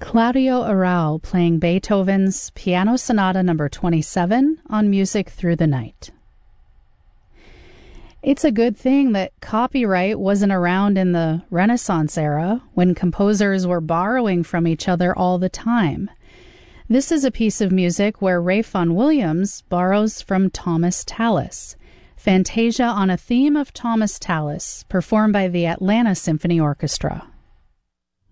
Claudio Arrau playing Beethoven's Piano Sonata No. 27 on Music Through the Night. It's a good thing that copyright wasn't around in the Renaissance era, when composers were borrowing from each other all the time. This is a piece of music where Ralph Vaughan Williams borrows from Thomas Tallis, Fantasia on a theme of Thomas Tallis, performed by the Atlanta Symphony Orchestra.